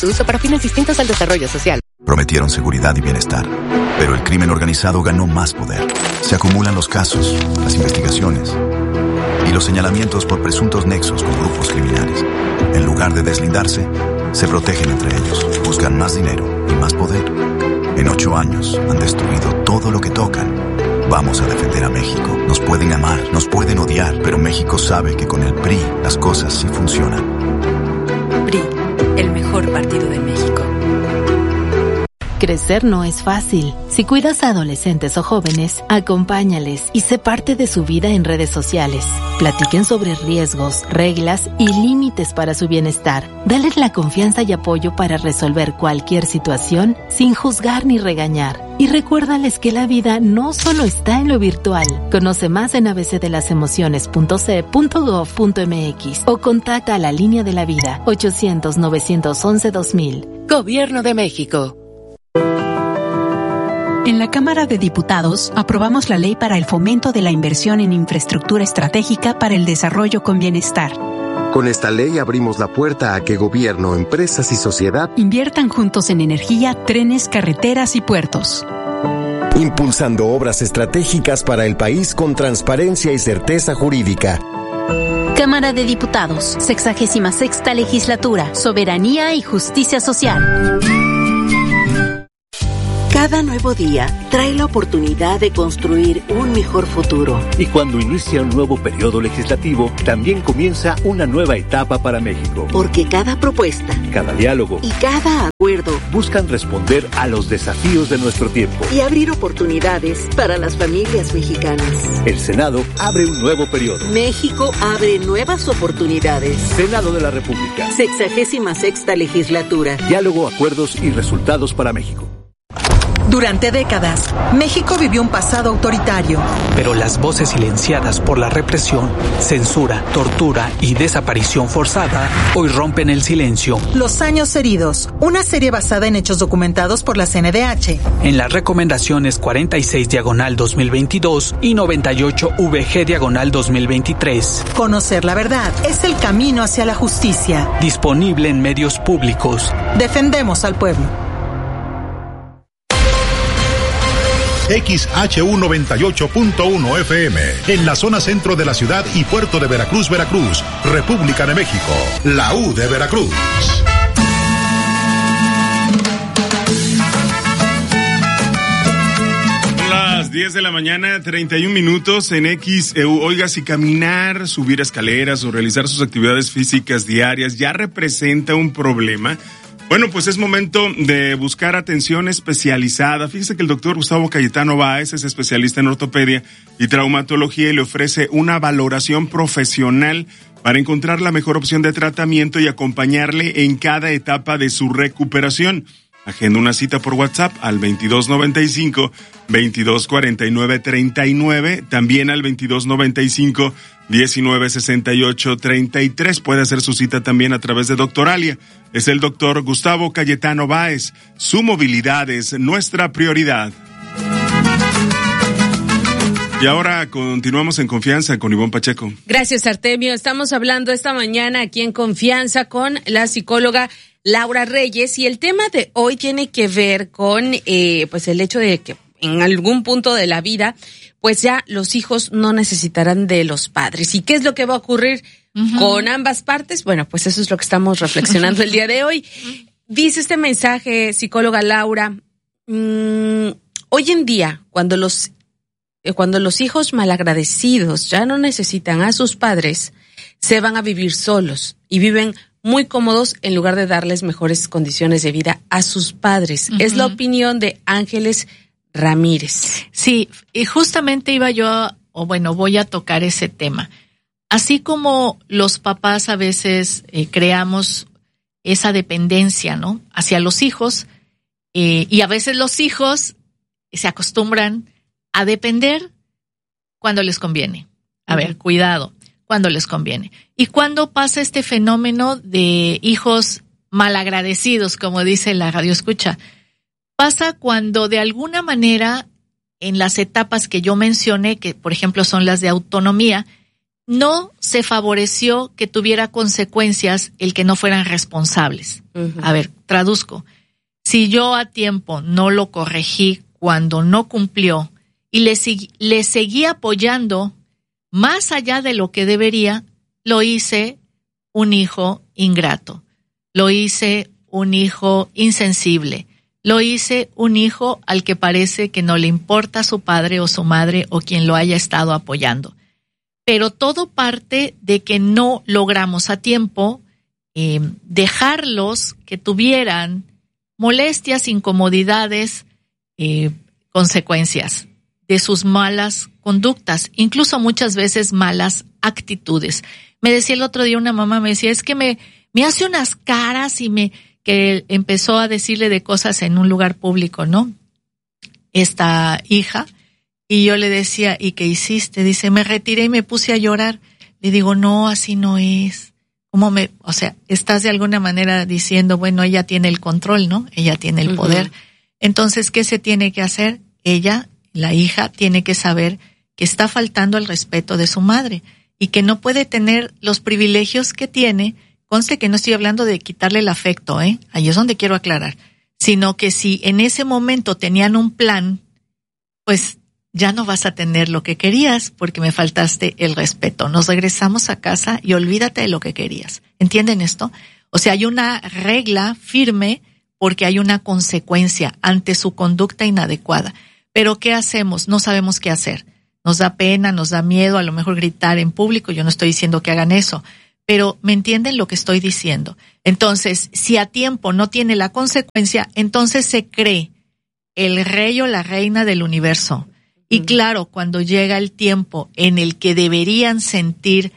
Su uso para fines distintos al desarrollo social. Prometieron seguridad y bienestar, pero el crimen organizado ganó más poder. Se acumulan los casos, las investigaciones y los señalamientos por presuntos nexos con grupos criminales. En lugar de deslindarse, se protegen entre ellos, buscan más dinero y más poder. En 8 años han destruido todo lo que tocan. Vamos a defender a México. Nos pueden amar, nos pueden odiar, pero México sabe que con el PRI las cosas sí funcionan. PRI, el mejor partido de México. Crecer no es fácil. Si cuidas a adolescentes o jóvenes, acompáñales y sé parte de su vida en redes sociales. Platiquen sobre riesgos, reglas y límites para su bienestar. Dales la confianza y apoyo para resolver cualquier situación sin juzgar ni regañar. Y recuérdales que la vida no solo está en lo virtual. Conoce más en abcdelasemociones.ce.gov.mx o contacta a la Línea de la Vida 800-911-2000. Gobierno de México. En la Cámara de Diputados aprobamos la Ley para el Fomento de la Inversión en Infraestructura Estratégica para el Desarrollo con Bienestar. Con esta ley abrimos la puerta a que gobierno, empresas y sociedad inviertan juntos en energía, trenes, carreteras y puertos. Impulsando obras estratégicas para el país con transparencia y certeza jurídica. Cámara de Diputados, 66ª Legislatura, Soberanía y Justicia Social. Cada nuevo día trae la oportunidad de construir un mejor futuro. Y cuando inicia un nuevo periodo legislativo, también comienza una nueva etapa para México. Porque cada propuesta, cada diálogo y cada acuerdo buscan responder a los desafíos de nuestro tiempo y abrir oportunidades para las familias mexicanas. El Senado abre un nuevo periodo. México abre nuevas oportunidades. Senado de la República. 66ª Legislatura. Diálogo, acuerdos y resultados para México. Durante décadas, México vivió un pasado autoritario. Pero las voces silenciadas por la represión, censura, tortura y desaparición forzada hoy rompen el silencio. Los años heridos, una serie basada en hechos documentados por la CNDH. En las recomendaciones 46/2022 y 98/VG/2023. Conocer la verdad es el camino hacia la justicia. Disponible en medios públicos. Defendemos al pueblo. XHU 98.1 FM, en la zona centro de la ciudad y puerto de Veracruz, Veracruz, República de México, la U de Veracruz. Las 10 de la mañana, 31 minutos en XEU. Oiga, si caminar, subir escaleras o realizar sus actividades físicas diarias ya representa un problema, bueno, pues es momento de buscar atención especializada. Fíjese que el doctor Gustavo Cayetano Báez es especialista en ortopedia y traumatología y le ofrece una valoración profesional para encontrar la mejor opción de tratamiento y acompañarle en cada etapa de su recuperación. Agenda una cita por WhatsApp al 2295-2249-39, también al 2295-1968-33. Puede hacer su cita también a través de Doctoralia. Es el doctor Gustavo Cayetano Báez. Su movilidad es nuestra prioridad. Y ahora continuamos en Confianza con Ivonne Pacheco. Gracias, Artemio. Estamos hablando esta mañana aquí en Confianza con la psicóloga Laura Reyes, y el tema de hoy tiene que ver con pues el hecho de que en algún punto de la vida pues ya los hijos no necesitarán de los padres. ¿Y qué es lo que va a ocurrir con ambas partes? Bueno, pues eso es lo que estamos reflexionando el día de hoy. Dice este mensaje, psicóloga Laura, hoy en día cuando los hijos malagradecidos ya no necesitan a sus padres, se van a vivir solos y viven muy cómodos en lugar de darles mejores condiciones de vida a sus padres. Es la opinión de Ángeles Ramírez. Sí, y justamente voy a tocar ese tema. Así como los papás a veces creamos esa dependencia, ¿no?, hacia los hijos, y a veces los hijos se acostumbran a depender cuando les conviene. A ver, cuidado, cuando les conviene. ¿Y cuándo pasa este fenómeno de hijos malagradecidos, como dice la radioescucha? Pasa cuando de alguna manera en las etapas que yo mencioné, que por ejemplo son las de autonomía, no se favoreció que tuviera consecuencias el que no fueran responsables. A ver, traduzco. Si yo a tiempo no lo corregí cuando no cumplió y le seguí apoyando más allá de lo que debería, lo hice un hijo ingrato, lo hice un hijo insensible, lo hice un hijo al que parece que no le importa su padre o su madre o quien lo haya estado apoyando. Pero todo parte de que no logramos a tiempo dejarlos que tuvieran molestias, incomodidades, consecuencias de sus malas conductas, incluso muchas veces malas actitudes. Me decía el otro día una mamá, me decía, es que me hace unas caras y que empezó a decirle de cosas en un lugar público, ¿no? Esta hija, y yo le decía, ¿y qué hiciste? Dice, me retiré y me puse a llorar. Le digo, no, así no es. O sea, estás de alguna manera diciendo, bueno, ella tiene el control, ¿no? Ella tiene el poder. Entonces, ¿qué se tiene que hacer? Ella, la hija, tiene que saber que está faltando el respeto de su madre y que no puede tener los privilegios que tiene. Conste que no estoy hablando de quitarle el afecto, ahí es donde quiero aclarar, sino que si en ese momento tenían un plan, pues ya no vas a tener lo que querías porque me faltaste el respeto. Nos regresamos a casa y olvídate de lo que querías. ¿Entienden esto? O sea, hay una regla firme porque hay una consecuencia ante su conducta inadecuada. Pero ¿qué hacemos? No sabemos qué hacer. Nos da pena, nos da miedo, a lo mejor gritar en público. Yo no estoy diciendo que hagan eso, pero ¿me entienden lo que estoy diciendo? Entonces, si a tiempo no tiene la consecuencia, entonces se cree el rey o la reina del universo. Y claro, cuando llega el tiempo en el que deberían sentir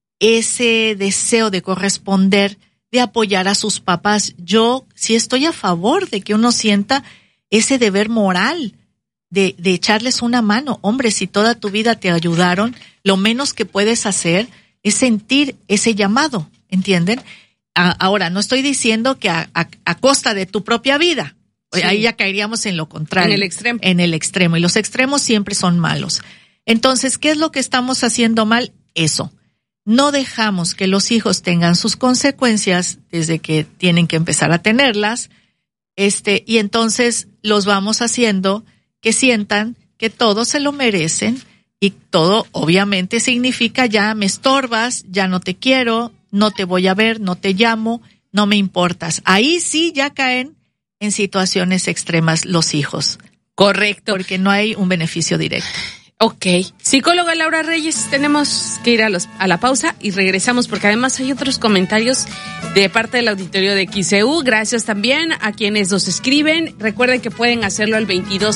ese deseo de corresponder, de apoyar a sus papás, yo sí estoy a favor de que uno sienta ese deber moral de echarles una mano. Hombre, si toda tu vida te ayudaron, lo menos que puedes hacer es sentir ese llamado, ¿entienden? Ahora, no estoy diciendo que a costa de tu propia vida. Sí. Ahí ya caeríamos en lo contrario. En el extremo. En el extremo. Y los extremos siempre son malos. Entonces, ¿qué es lo que estamos haciendo mal? Eso. No dejamos que los hijos tengan sus consecuencias desde que tienen que empezar a tenerlas. Y entonces los vamos haciendo que sientan que todo se lo merecen y todo obviamente significa ya me estorbas, ya no te quiero, no te voy a ver, no te llamo, no me importas. Ahí sí ya caen en situaciones extremas los hijos. Correcto. Porque no hay un beneficio directo. Ok. Psicóloga Laura Reyes, tenemos que ir a la pausa y regresamos porque además hay otros comentarios de parte del auditorio de XEU. Gracias también a quienes nos escriben. Recuerden que pueden hacerlo al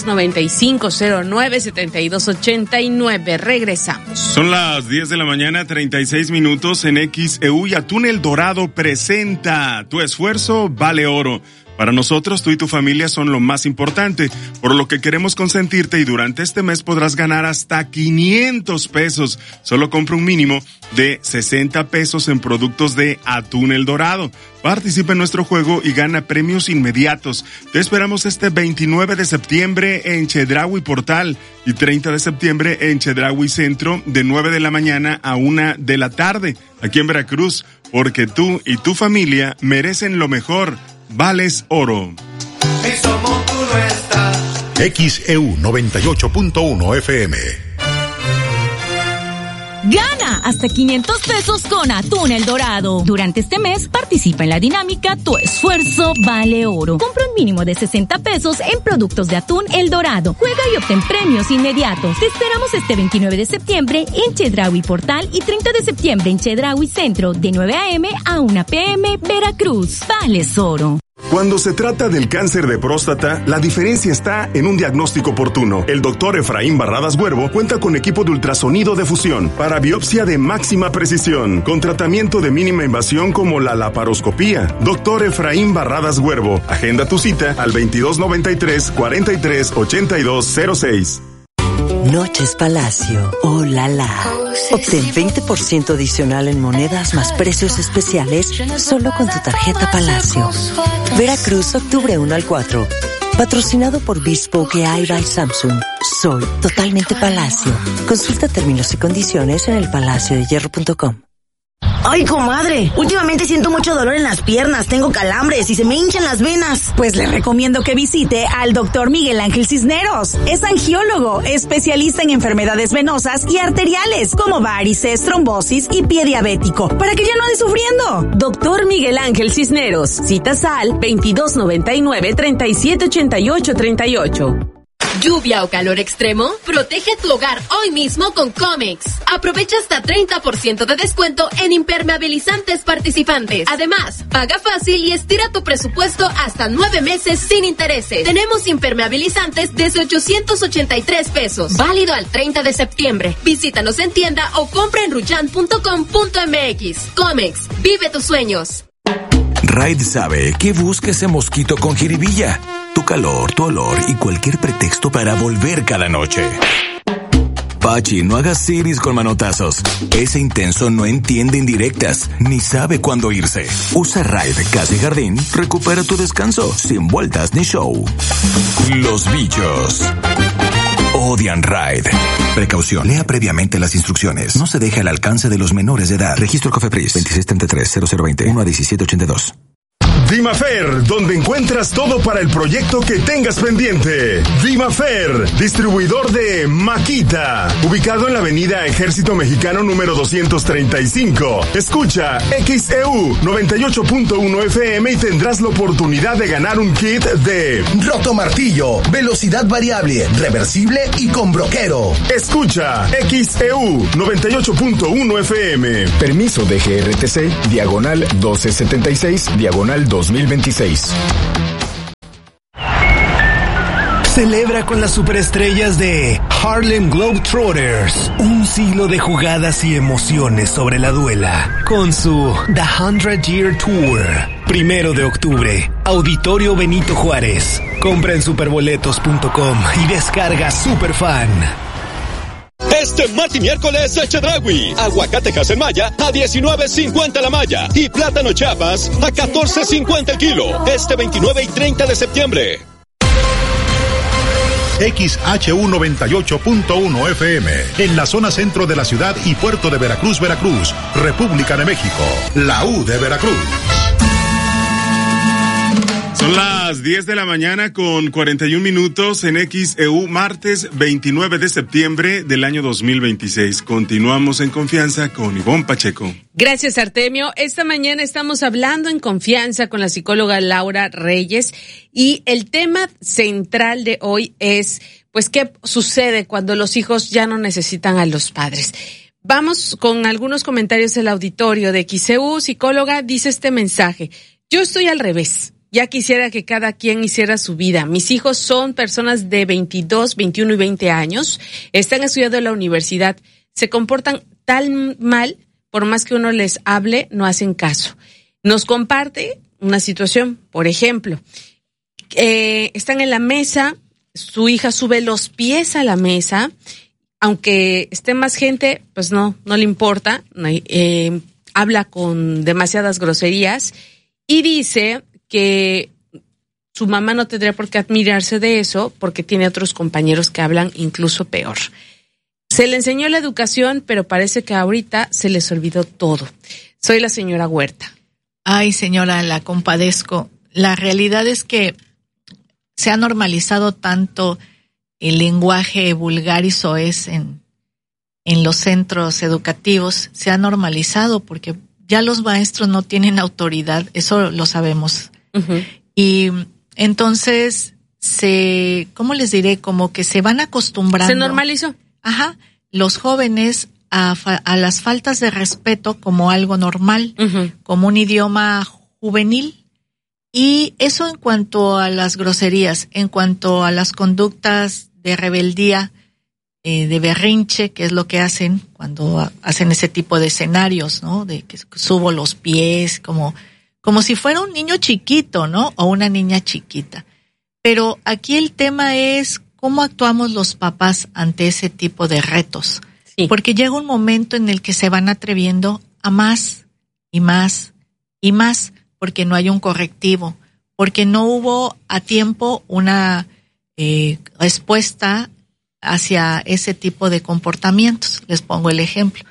2295-09-7289. Regresamos. Son las 10 de la mañana, 36 minutos en XEU y Atún El Dorado presenta Tu esfuerzo vale oro. Para nosotros, tú y tu familia son lo más importante, por lo que queremos consentirte y durante este mes podrás ganar hasta 500 pesos. Solo compra un mínimo de 60 pesos en productos de Atún El Dorado. Participa en nuestro juego y gana premios inmediatos. Te esperamos este 29 de septiembre en Chedraui Portal y 30 de septiembre en Chedraui Centro de 9 de la mañana a 1 de la tarde, aquí en Veracruz, porque tú y tu familia merecen lo mejor. Vales oro. XEU 98.1 FM. Gana hasta 500 pesos con Atún El Dorado. Durante este mes participa en la dinámica Tu esfuerzo vale oro. Compra un mínimo de 60 pesos en productos de Atún El Dorado. Juega y obtén premios inmediatos. Te esperamos este 29 de septiembre en Chedraui Portal y 30 de septiembre en Chedraui Centro de 9 a.m. a 1 p.m. Veracruz. Vales oro. Cuando se trata del cáncer de próstata, la diferencia está en un diagnóstico oportuno. El doctor Efraín Barradas Huervo cuenta con equipo de ultrasonido de fusión para biopsia de máxima precisión, con tratamiento de mínima invasión como la laparoscopía. Doctor Efraín Barradas Huervo, agenda tu cita al 2293-438206. Noches Palacio, oh la la. Obtén 20% adicional en monedas más precios especiales solo con tu tarjeta Palacio. Veracruz, octubre 1 al 4. Patrocinado por Bespoke AI by Samsung. Soy totalmente Palacio. Consulta términos y condiciones en elpalaciodehierro.com. Ay, comadre, últimamente siento mucho dolor en las piernas, tengo calambres y se me hinchan las venas. Pues le recomiendo que visite al doctor Miguel Ángel Cisneros. Es angiólogo, especialista en enfermedades venosas y arteriales, como varices, trombosis y pie diabético, para que ya no ande sufriendo. Doctor Miguel Ángel Cisneros. Citas al 2299-3788-38. ¿Lluvia o calor extremo? Protege tu hogar hoy mismo con Comex. Aprovecha hasta 30% de descuento en impermeabilizantes participantes. Además, paga fácil y estira tu presupuesto hasta 9 meses sin intereses. Tenemos impermeabilizantes desde 883 pesos. Válido al 30 de septiembre. Visítanos en tienda o compra en ruchan.com.mx. Comex, vive tus sueños. Raid sabe que busca ese mosquito con jiribilla. Tu calor, tu olor y cualquier pretexto para volver cada noche. Pachi, no hagas siris con manotazos. Ese intenso no entiende indirectas, ni sabe cuándo irse. Usa Raid Casa y Jardín, recupera tu descanso, sin vueltas ni show. Los bichos odian Raid. Precaución, lea previamente las instrucciones. No se deje al alcance de los menores de edad. Registro COFEPRIS 2633-0020 1-1782. Dimafer, donde encuentras todo para el proyecto que tengas pendiente. Dimafer, distribuidor de Makita, ubicado en la avenida Ejército Mexicano número 235. Escucha XEU 98.1 FM y tendrás la oportunidad de ganar un kit de roto martillo, velocidad variable, reversible y con broquero. Escucha XEU 98.1 FM. Permiso de GRTC, diagonal 1276, diagonal 2026. Celebra con las superestrellas de Harlem Globetrotters un siglo de jugadas y emociones sobre la duela con su The 100 Year Tour. 1 de octubre, Auditorio Benito Juárez. Compra en superboletos.com y descarga Superfan. Este martes y miércoles Chedraui. Aguacatejas en malla a $19.50 la malla y plátano Chiapas a $14.50 el kilo. Este 29 y 30 de septiembre. XHU 98.1 FM, en la zona centro de la ciudad y puerto de Veracruz, Veracruz, República de México, la U de Veracruz. Son las 10 de la mañana con 41 minutos en XEU, martes 29 de septiembre del año 2026. Continuamos en confianza con Ivonne Pacheco. Gracias, Artemio. Esta mañana estamos hablando en confianza con la psicóloga Laura Reyes y el tema central de hoy es, pues, ¿qué sucede cuando los hijos ya no necesitan a los padres? Vamos con algunos comentarios del auditorio de XEU. Psicóloga, dice este mensaje: yo estoy al revés. Ya quisiera que cada quien hiciera su vida. Mis hijos son personas de 22, 21 y 20 años. Están estudiando en la universidad. Se comportan tan mal, por más que uno les hable, no hacen caso. Nos comparte una situación, por ejemplo, están en la mesa, su hija sube los pies a la mesa, aunque esté más gente, pues no le importa, habla con demasiadas groserías y dice que su mamá no tendría por qué admirarse de eso porque tiene otros compañeros que hablan incluso peor. Se le enseñó la educación, pero parece que ahorita se les olvidó todo. Soy la señora Huerta. Ay, señora, la compadezco. La realidad es que se ha normalizado tanto el lenguaje vulgar y soez en los centros educativos. Se ha normalizado porque ya los maestros no tienen autoridad, eso lo sabemos. Uh-huh. Y entonces ¿cómo les diré? Como que se van acostumbrando. Se normalizó. Ajá. Los jóvenes a las faltas de respeto como algo normal, uh-huh, como un idioma juvenil. Y eso en cuanto a las groserías, en cuanto a las conductas de rebeldía, de berrinche, que es lo que hacen cuando hacen ese tipo de escenarios, ¿no? De que subo los pies, como si fuera un niño chiquito, ¿no? O una niña chiquita. Pero aquí el tema es cómo actuamos los papás ante ese tipo de retos. Sí. Porque llega un momento en el que se van atreviendo a más y más y más, porque no hay un correctivo, porque no hubo a tiempo una respuesta hacia ese tipo de comportamientos. Les pongo el ejemplo.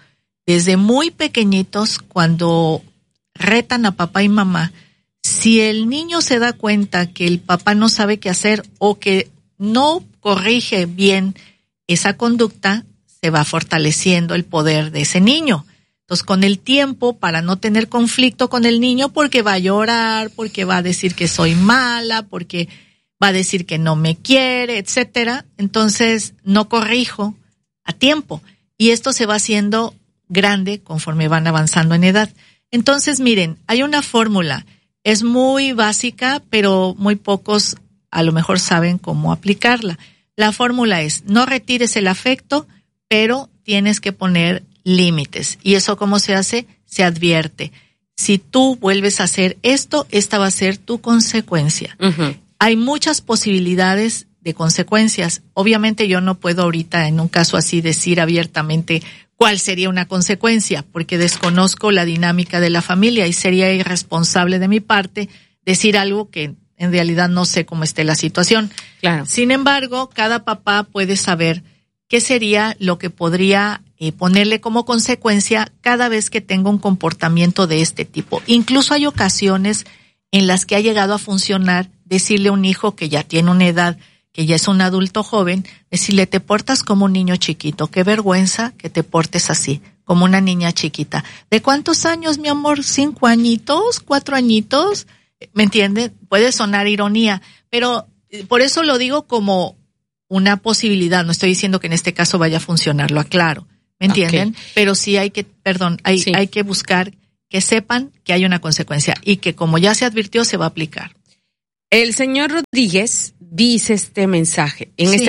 desde muy pequeñitos, cuando retan a papá y mamá, si el niño se da cuenta que el papá no sabe qué hacer o que no corrige bien esa conducta, se va fortaleciendo el poder de ese niño. Entonces, con el tiempo, para no tener conflicto con el niño, porque va a llorar, porque va a decir que soy mala, porque va a decir que no me quiere, etcétera, entonces no corrijo a tiempo. Y esto se va haciendo grande conforme van avanzando en edad. Entonces, miren, hay una fórmula. Es muy básica, pero muy pocos a lo mejor saben cómo aplicarla. La fórmula es: no retires el afecto, pero tienes que poner límites. ¿Y eso cómo se hace? Se advierte. Si tú vuelves a hacer esto, esta va a ser tu consecuencia. Uh-huh. Hay muchas posibilidades de consecuencias. Obviamente yo no puedo ahorita en un caso así decir abiertamente cuál sería una consecuencia, porque desconozco la dinámica de la familia y sería irresponsable de mi parte decir algo que en realidad no sé cómo esté la situación. Claro. Sin embargo, cada papá puede saber qué sería lo que podría ponerle como consecuencia cada vez que tenga un comportamiento de este tipo. Incluso hay ocasiones en las que ha llegado a funcionar decirle a un hijo que ya tiene una edad, que ya es un adulto joven, decirle: te portas como un niño chiquito, qué vergüenza que te portes así, como una niña chiquita. ¿De cuántos años, mi amor? 5 añitos, 4 añitos, ¿me entiende? Puede sonar ironía, pero por eso lo digo como una posibilidad. No estoy diciendo que en este caso vaya a funcionar, lo aclaro, ¿me entienden? Okay. Pero sí hay que buscar que sepan que hay una consecuencia y que como ya se advirtió, se va a aplicar. El señor Rodríguez dice este mensaje,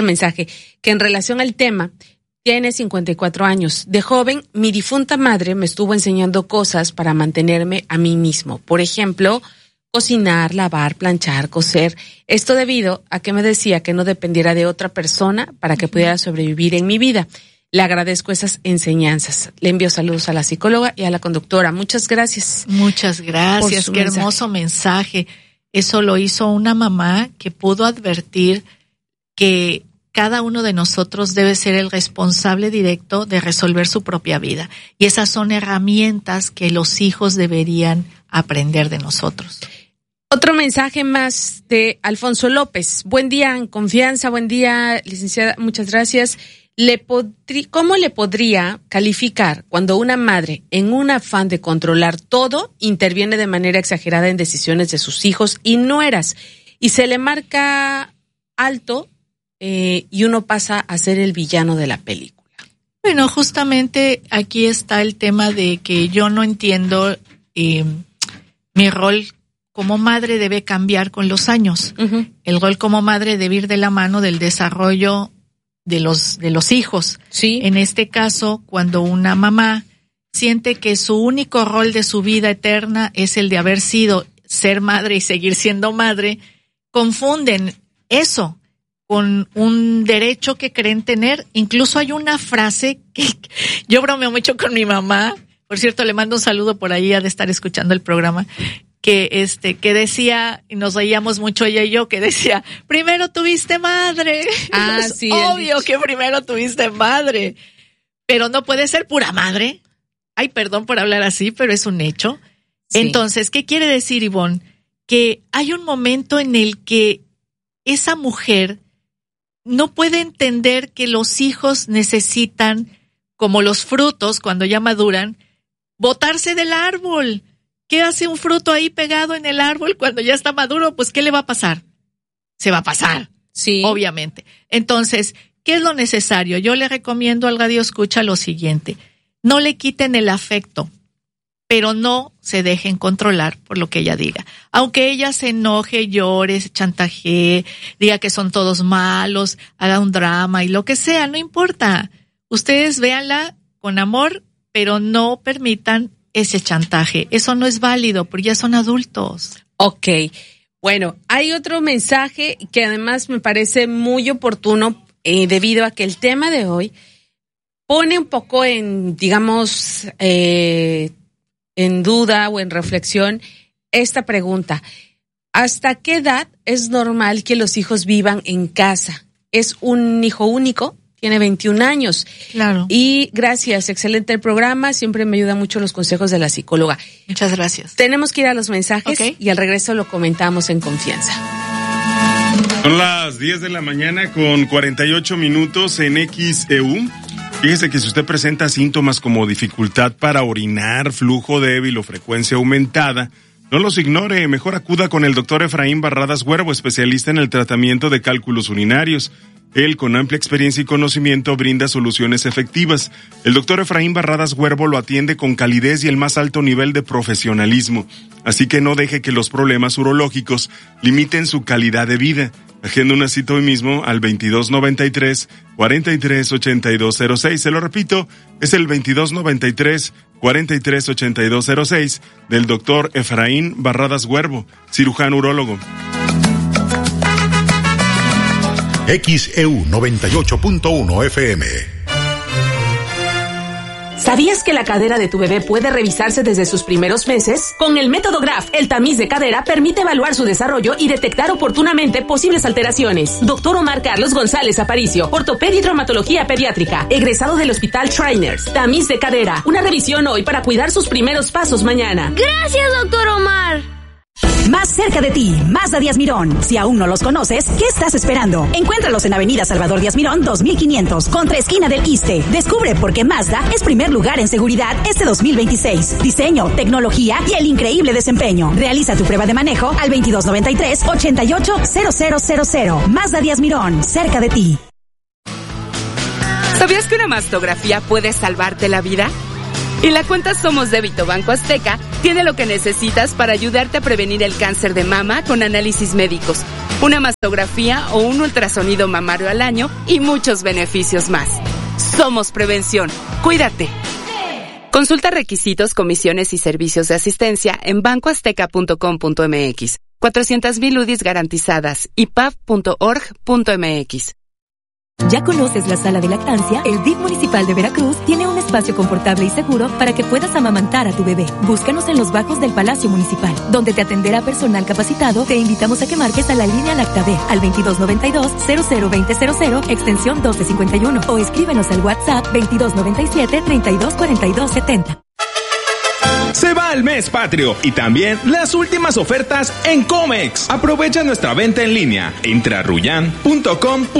que en relación al tema, tiene 54 años. De joven, mi difunta madre me estuvo enseñando cosas para mantenerme a mí mismo. Por ejemplo, cocinar, lavar, planchar, coser. Esto debido a que me decía que no dependiera de otra persona para que pudiera sobrevivir en mi vida. Le agradezco esas enseñanzas. Le envío saludos a la psicóloga y a la conductora. Muchas gracias. Muchas gracias. Qué hermoso mensaje. Eso lo hizo una mamá que pudo advertir que cada uno de nosotros debe ser el responsable directo de resolver su propia vida. Y esas son herramientas que los hijos deberían aprender de nosotros. Otro mensaje más de Alfonso López. Buen día, en confianza. Buen día, licenciada. Muchas gracias. ¿Cómo le podría calificar cuando una madre, en un afán de controlar todo, interviene de manera exagerada en decisiones de sus hijos y nueras, y se le marca alto y uno pasa a ser el villano de la película? Bueno, justamente aquí está el tema de que yo no entiendo mi rol como madre debe cambiar con los años. Uh-huh. El rol como madre debe ir de la mano del desarrollo de los hijos. Sí. En este caso, cuando una mamá siente que su único rol de su vida eterna es el de haber sido ser madre y seguir siendo madre, confunden eso con un derecho que creen tener. Incluso hay una frase que yo bromeo mucho con mi mamá. Por cierto, le mando un saludo por ahí, ha de estar escuchando el programa. Que decía, y nos reíamos mucho ella y yo, que decía: primero tuviste madre. Ah, sí. Obvio que primero tuviste madre. Pero no puede ser pura madre. Ay, perdón por hablar así, pero es un hecho. Sí. Entonces, ¿qué quiere decir, Ivonne? Que hay un momento en el que esa mujer no puede entender que los hijos necesitan, como los frutos, cuando ya maduran, botarse del árbol. ¿Qué hace un fruto ahí pegado en el árbol cuando ya está maduro? Pues, ¿qué le va a pasar? Se va a pasar. Sí. Obviamente. Entonces, ¿qué es lo necesario? Yo le recomiendo al radio escucha lo siguiente: no le quiten el afecto, pero no se dejen controlar por lo que ella diga. Aunque ella se enoje, llore, se chantajee, diga que son todos malos, haga un drama y lo que sea, no importa. Ustedes véanla con amor, pero no permitan ese chantaje. Eso no es válido porque ya son adultos. Ok. Bueno, hay otro mensaje que además me parece muy oportuno debido a que el tema de hoy pone un poco en, digamos, en duda o en reflexión esta pregunta. ¿Hasta qué edad es normal que los hijos vivan en casa? ¿Es un hijo único? tiene 21 años. Claro. Y gracias, excelente el programa, siempre me ayuda mucho los consejos de la psicóloga. Muchas gracias. Tenemos que ir a los mensajes y al regreso lo comentamos en confianza. Son las 10 de la mañana con 48 minutos en XEU. Fíjese que si usted presenta síntomas como dificultad para orinar, flujo débil o frecuencia aumentada, no los ignore, mejor acuda con el doctor Efraín Barradas Huervo, especialista en el tratamiento de cálculos urinarios. Él, con amplia experiencia y conocimiento, brinda soluciones efectivas. El doctor Efraín Barradas Huervo lo atiende con calidez y el más alto nivel de profesionalismo. Así que no deje que los problemas urológicos limiten su calidad de vida. Agenda una cita hoy mismo al 2293-438206. Se lo repito, es el 2293-438206 del doctor Efraín Barradas Huervo, cirujano urólogo. XEU 98.1 FM. ¿Sabías que la cadera de tu bebé puede revisarse desde sus primeros meses? Con el método GRAF, el tamiz de cadera permite evaluar su desarrollo y detectar oportunamente posibles alteraciones. Doctor Omar Carlos González Aparicio, ortopedia y traumatología pediátrica, egresado del Hospital Shriners. Tamiz de cadera, una revisión hoy para cuidar sus primeros pasos mañana. Gracias, doctor Omar. Más cerca de ti, Mazda Díaz Mirón. Si aún no los conoces, ¿qué estás esperando? Encuéntralos en Avenida Salvador Díaz Mirón, 2500, contra esquina del Iste. Descubre por qué Mazda es primer lugar en seguridad este 2026. Diseño, tecnología y el increíble desempeño. Realiza tu prueba de manejo al 2293-880000. Mazda Díaz Mirón, cerca de ti. ¿Sabías que una mastografía puede salvarte la vida? Y la cuenta Somos Débito Banco Azteca tiene lo que necesitas para ayudarte a prevenir el cáncer de mama con análisis médicos, una mastografía o un ultrasonido mamario al año y muchos beneficios más. Somos Prevención. Cuídate. Consulta requisitos, comisiones y servicios de asistencia en bancoazteca.com.mx. 400,000 UDIs garantizadas. ipaf.org.mx. ¿Ya conoces la sala de lactancia? El DIF municipal de Veracruz tiene un espacio confortable y seguro para que puedas amamantar a tu bebé. Búscanos en los bajos del Palacio Municipal, donde te atenderá personal capacitado. Te invitamos a que marques a la línea Lactabe al 2292-002000, extensión 1251, o escríbenos al WhatsApp 2297-324270. Se va el mes patrio y también las últimas ofertas en Comex. Aprovecha nuestra venta en línea. Entra a ruyan.com.mx.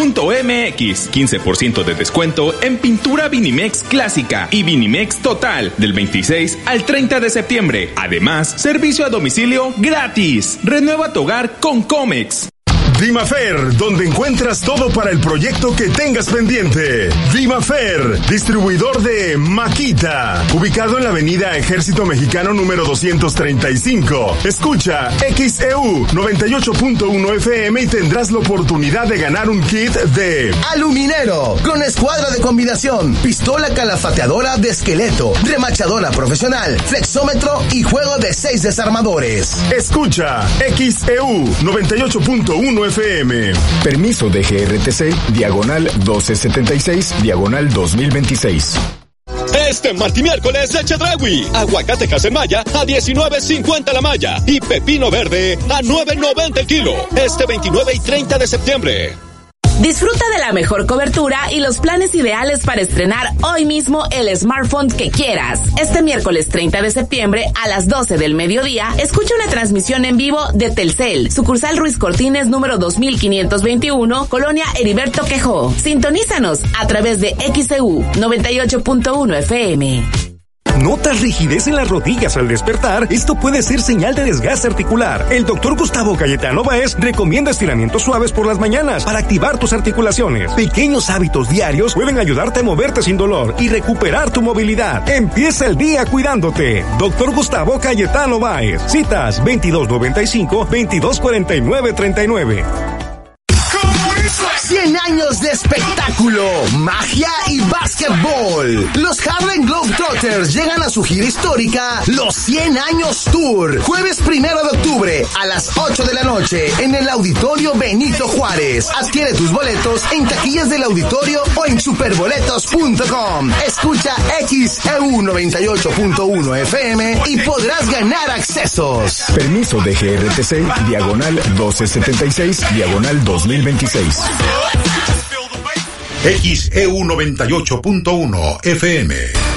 15% de descuento en pintura Vinimex clásica y Vinimex total del 26 al 30 de septiembre. Además, servicio a domicilio gratis. Renueva tu hogar con Comex. Dimafer, donde encuentras todo para el proyecto que tengas pendiente. Dimafer, distribuidor de Makita, ubicado en la avenida Ejército Mexicano número 235. Escucha XEU 98.1 FM y tendrás la oportunidad de ganar un kit de aluminero, con escuadra de combinación, pistola calafateadora de esqueleto, remachadora profesional, flexómetro y juego de 6 desarmadores. Escucha XEU 98.1 FM. Permiso de GRTC, diagonal 1276, diagonal 2026. Este martes y miércoles de Chedraui. Aguacate Maya a 19.50 la malla y pepino verde a 9.90 el kilo. Este 29 y 30 de septiembre. Disfruta de la mejor cobertura y los planes ideales para estrenar hoy mismo el smartphone que quieras. Este miércoles 30 de septiembre a las 12 del mediodía, escucha una transmisión en vivo de Telcel, sucursal Ruiz Cortines número 2521, Colonia Heriberto Quejó. Sintonízanos a través de XEU 98.1 FM. ¿Notas rigidez en las rodillas al despertar? Esto puede ser señal de desgaste articular. El doctor Gustavo Cayetano Báez recomienda estiramientos suaves por las mañanas para activar tus articulaciones. Pequeños hábitos diarios pueden ayudarte a moverte sin dolor y recuperar tu movilidad. Empieza el día cuidándote. Doctor Gustavo Cayetano Báez. Citas 2295-224939. 100 años de espectáculo, magia y básquetbol. Los Harlem Globetrotters llegan a su gira histórica, los 100 años Tour. Jueves 1 de octubre a las 8 de la noche en el Auditorio Benito Juárez. Adquiere tus boletos en taquillas del auditorio o en superboletos.com. Escucha XEU 98.1 FM y podrás ganar accesos. Permiso de GRTC, diagonal 1276, diagonal 2026. XEU 98.1 FM.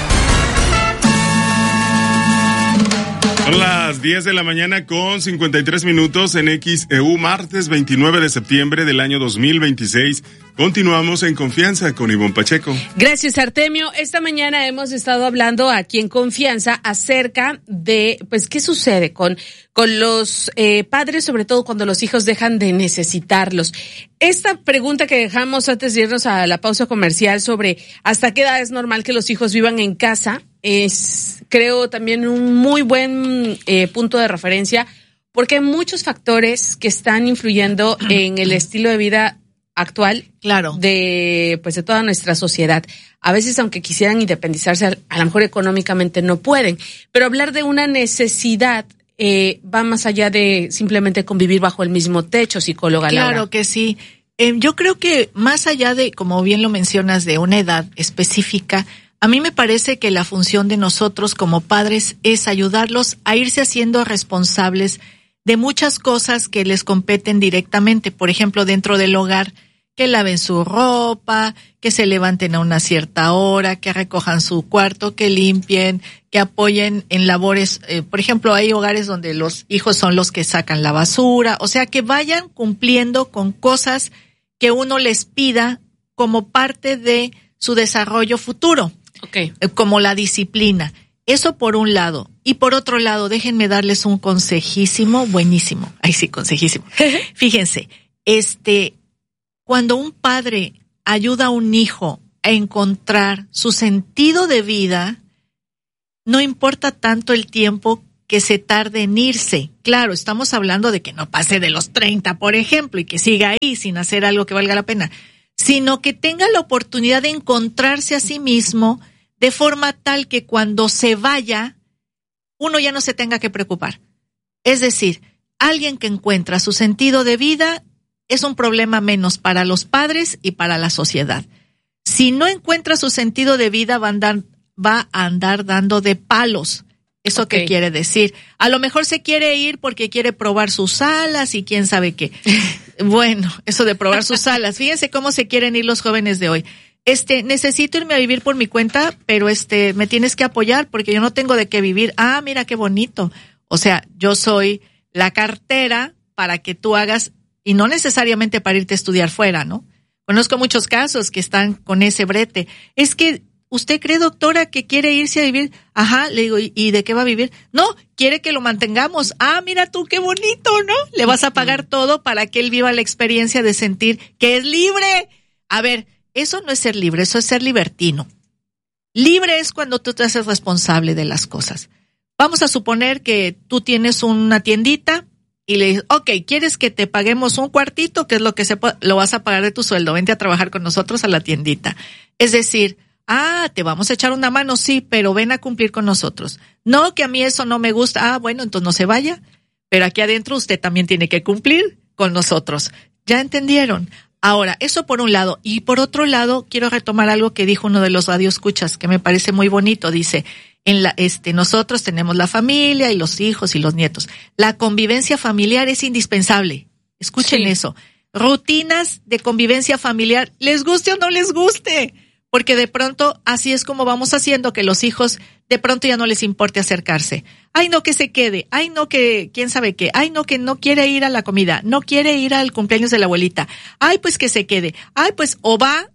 Son las 10 de la mañana con 53 minutos en XEU, martes 29 de septiembre del año 2026. Continuamos en Confianza con Ivonne Pacheco. Gracias, Artemio. Esta mañana hemos estado hablando aquí en Confianza acerca de, pues, qué sucede con los padres, sobre todo cuando los hijos dejan de necesitarlos. Esta pregunta que dejamos antes de irnos a la pausa comercial sobre hasta qué edad es normal que los hijos vivan en casa es, creo, también un muy buen punto de referencia, porque hay muchos factores que están influyendo en el estilo de vida actual, claro, de toda nuestra sociedad. A veces, aunque quisieran independizarse, a lo mejor económicamente no pueden, pero hablar de una necesidad va más allá de simplemente convivir bajo el mismo techo, psicóloga Laura. Claro que sí. Yo creo que más allá de, como bien lo mencionas, de una edad específica, a mí me parece que la función de nosotros como padres es ayudarlos a irse haciendo responsables de muchas cosas que les competen directamente. Por ejemplo, dentro del hogar, que laven su ropa, que se levanten a una cierta hora, que recojan su cuarto, que limpien, que apoyen en labores. Por ejemplo, hay hogares donde los hijos son los que sacan la basura. O sea, que vayan cumpliendo con cosas que uno les pida como parte de su desarrollo futuro. Okay. Como la disciplina. Eso por un lado. Y por otro lado, déjenme darles un consejísimo, buenísimo. Ay, sí, consejísimo. Fíjense, cuando un padre ayuda a un hijo a encontrar su sentido de vida, no importa tanto el tiempo que se tarde en irse. Claro, estamos hablando de que no pase de los 30, por ejemplo, y que siga ahí sin hacer algo que valga la pena, sino que tenga la oportunidad de encontrarse a sí mismo de forma tal que cuando se vaya, uno ya no se tenga que preocupar. Es decir, alguien que encuentra su sentido de vida es un problema menos para los padres y para la sociedad. Si no encuentra su sentido de vida, va a andar dando de palos. ¿Eso qué quiere decir? A lo mejor se quiere ir porque quiere probar sus alas y quién sabe qué. Bueno, eso de probar sus alas. Fíjense cómo se quieren ir los jóvenes de hoy. Necesito irme a vivir por mi cuenta, pero me tienes que apoyar porque yo no tengo de qué vivir. Ah, mira qué bonito. O sea, yo soy la cartera para que tú hagas, y no necesariamente para irte a estudiar fuera, ¿no? Conozco muchos casos que están con ese brete. Es que, ¿usted cree, doctora, que quiere irse a vivir? Ajá, le digo, ¿y de qué va a vivir? No, quiere que lo mantengamos. Ah, mira tú, qué bonito, ¿no? Le vas a pagar todo para que él viva la experiencia de sentir que es libre. A ver, eso no es ser libre, eso es ser libertino. Libre es cuando tú te haces responsable de las cosas. Vamos a suponer que tú tienes una tiendita y le dices, ok, ¿quieres que te paguemos un cuartito? Que es lo que lo vas a pagar de tu sueldo. Vente a trabajar con nosotros a la tiendita. Es decir, te vamos a echar una mano, sí, pero ven a cumplir con nosotros. No, que a mí eso no me gusta. Bueno, entonces no se vaya. Pero aquí adentro usted también tiene que cumplir con nosotros. ¿Ya entendieron? Ahora, eso por un lado. Y por otro lado, quiero retomar algo que dijo uno de los radioescuchas, que me parece muy bonito. Dice, nosotros tenemos la familia y los hijos y los nietos. La convivencia familiar es indispensable. Escuchen eso. Rutinas de convivencia familiar, les guste o no les guste. Porque de pronto así es como vamos haciendo que los hijos de pronto ya no les importe acercarse. Ay, no, que se quede. Ay, no, que quién sabe qué. Ay, no, que no quiere ir a la comida. No quiere ir al cumpleaños de la abuelita. Ay, pues que se quede. Ay, pues o va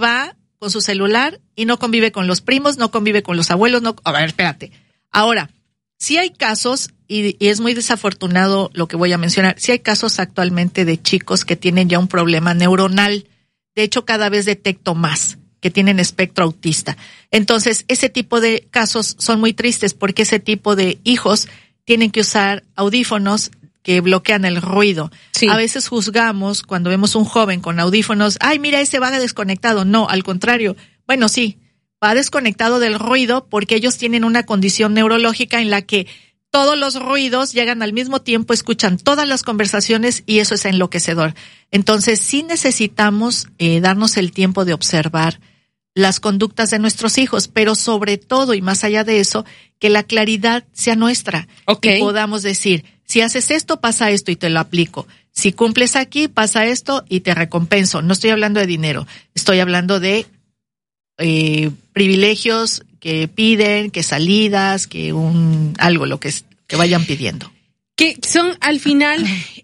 con su celular y no convive con los primos, no convive con los abuelos. No. A ver, espérate. Ahora, sí hay casos, y es muy desafortunado lo que voy a mencionar, sí hay casos actualmente de chicos que tienen ya un problema neuronal. De hecho, cada vez detecto más que tienen espectro autista. Entonces, ese tipo de casos son muy tristes porque ese tipo de hijos tienen que usar audífonos que bloquean el ruido. Sí. A veces juzgamos cuando vemos un joven con audífonos, ay, mira, ese va desconectado. No, al contrario. Bueno, sí, va desconectado del ruido porque ellos tienen una condición neurológica en la que todos los ruidos llegan al mismo tiempo, escuchan todas las conversaciones y eso es enloquecedor. Entonces, sí necesitamos darnos el tiempo de observar las conductas de nuestros hijos, pero sobre todo y más allá de eso, que la claridad sea nuestra. Okay. Que podamos decir, si haces esto, pasa esto y te lo aplico. si cumples aquí, pasa esto y te recompenso. No estoy hablando de dinero, estoy hablando de privilegios que piden, que salidas, que algo, lo que vayan pidiendo. Que son al final,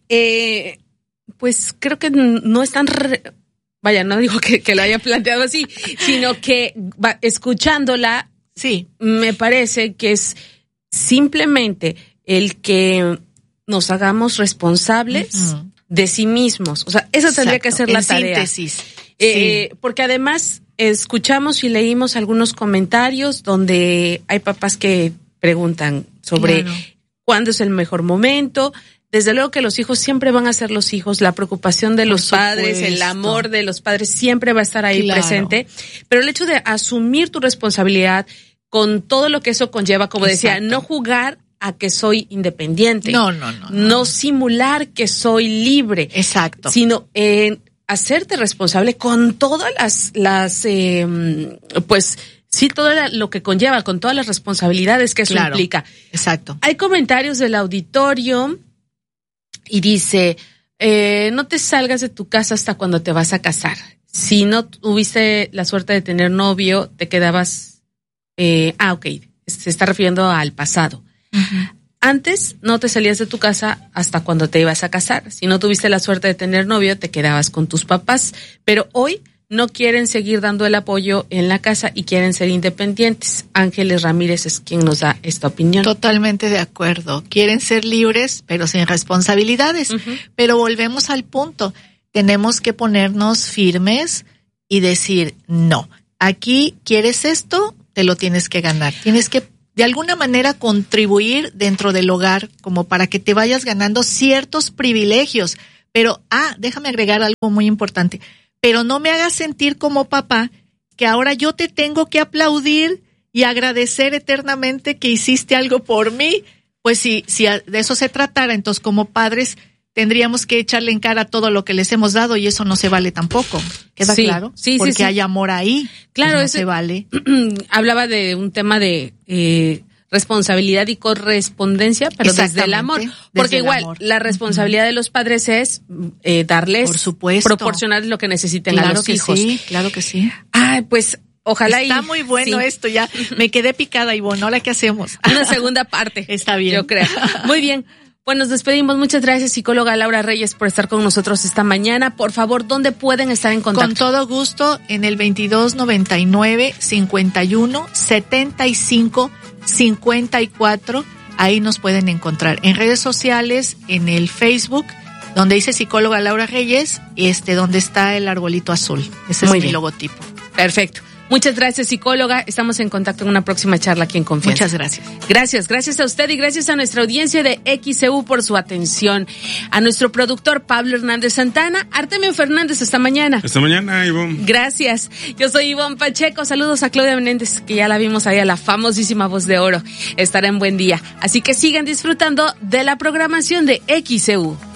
pues creo que no están, no digo que lo hayan planteado así, sino que escuchándola, sí, me parece que es simplemente el que nos hagamos responsables de sí mismos. O sea, esa tendría que ser la tarea. Síntesis. Porque además escuchamos y leímos algunos comentarios donde hay papás que preguntan sobre cuándo es el mejor momento. Desde luego que los hijos siempre van a ser los hijos, la preocupación de los padres, el amor de los padres siempre va a estar ahí presente, pero el hecho de asumir tu responsabilidad con todo lo que eso conlleva, como decía, no jugar a que soy independiente. No simular que soy libre. Exacto. Sino hacerte responsable con todas pues sí, todo lo que conlleva, con todas las responsabilidades que eso implica. Exacto. Hay comentarios del auditorio y dice, no te salgas de tu casa hasta cuando te vas a casar. Si no tuviste la suerte de tener novio, te quedabas... se está refiriendo al pasado. Antes no te salías de tu casa hasta cuando te ibas a casar. Si no tuviste la suerte de tener novio, te quedabas con tus papás. Pero hoy no quieren seguir dando el apoyo en la casa y quieren ser independientes. Ángeles Ramírez es quien nos da esta opinión. Totalmente de acuerdo. Quieren ser libres, pero sin responsabilidades. Pero volvemos al punto. Tenemos que ponernos firmes y decir, no, aquí quieres esto, te lo tienes que ganar. Tienes que de alguna manera contribuir dentro del hogar como para que te vayas ganando ciertos privilegios. Pero, déjame agregar algo muy importante. Pero no me hagas sentir como papá que ahora yo te tengo que aplaudir y agradecer eternamente que hiciste algo por mí. Pues si de eso se tratara, entonces como padres tendríamos que echarle en cara todo lo que les hemos dado y eso no se vale tampoco. ¿Queda claro? Sí, porque sí. hay amor ahí. Claro, pues no se vale. Hablaba de un tema de responsabilidad y correspondencia, pero desde el amor. Porque igual, la responsabilidad de los padres es darles, por supuesto, proporcionarles lo que necesiten a los hijos. Sí, claro que sí. Pues ojalá está muy bueno esto, ya me quedé picada, Ivonne. ¿Ahora qué hacemos? Una segunda parte. Está bien. Yo creo. Muy bien. Pues nos despedimos. Muchas gracias, psicóloga Laura Reyes, por estar con nosotros esta mañana. Por favor, ¿dónde pueden estar en contacto? Con todo gusto, en el 2299-51-75-54. Ahí nos pueden encontrar. En redes sociales, en el Facebook, donde dice psicóloga Laura Reyes, donde está el arbolito azul. Ese es mi logotipo. Perfecto. Muchas gracias, psicóloga. Estamos en contacto en una próxima charla aquí en Confianza. Muchas gracias. Gracias a usted y gracias a nuestra audiencia de XCU por su atención. A nuestro productor Pablo Hernández Santana, Artemio Fernández, hasta mañana. Hasta mañana, Ivonne. Gracias. Yo soy Ivonne Pacheco. Saludos a Claudia Menéndez, que ya la vimos ahí, a la famosísima Voz de Oro. Estará en buen día. Así que sigan disfrutando de la programación de XCU.